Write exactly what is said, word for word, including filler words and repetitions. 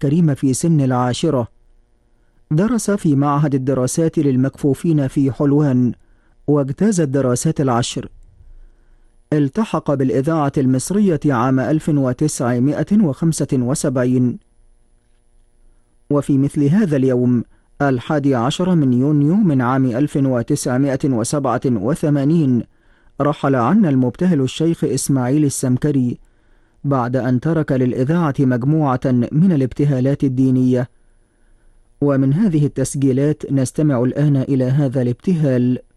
الكريم في سن العاشرة. درس في معهد الدراسات للمكفوفين في حلوان، واجتاز الدراسات العشر. التحق بالإذاعة المصرية عام ألف وتسعمائة وخمسة وسبعين. وفي مثل هذا اليوم الحادي عشر من يونيو من عام ألف وتسعمائة وسبعة وثمانين رحل عنا المبتهل الشيخ إسماعيل السمكري، بعد أن ترك للإذاعة مجموعة من الابتهالات الدينية. ومن هذه التسجيلات نستمع الآن إلى هذا الابتهال.